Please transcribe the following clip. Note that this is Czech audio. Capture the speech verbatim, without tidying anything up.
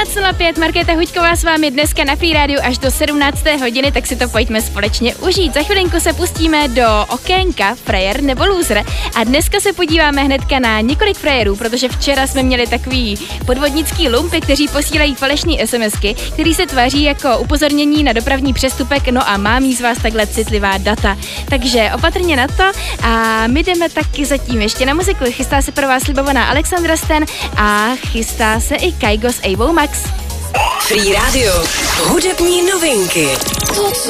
sedmnáct nula pět, Markéta Huďková s vámi dneska na Free Radio až do sedmnácté hodiny, tak si to pojďme společně užít. Za chvilinku se pustíme do okénka Frajer nebo Loser a dneska se podíváme hnedka na několik frajerů, protože včera jsme měli takový podvodnický lumpy, kteří posílají falešné SMSky, který se tváří jako upozornění na dopravní přestupek, no a má mít z vás takhle citlivá data. Takže opatrně na to a my jdeme taky zatím ještě na muziku. Chystá se pro vás slibovaná Alexandra Stan a chystá se i Kygo s Avou Max. Free Radio. Hudební novinky. To, co